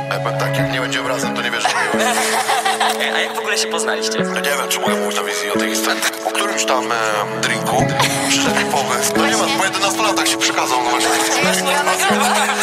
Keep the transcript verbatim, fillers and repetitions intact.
Ej, tak, jak nie będziemy razem, to nie wiesz, że miłeś. A jak w ogóle się poznaliście? No nie wiem, czy mogę mówić na wizji o tej historii. Po którymś tam e, drinku przyszedł mi pomysł. No nie ma, po jedenastu latach się przekazał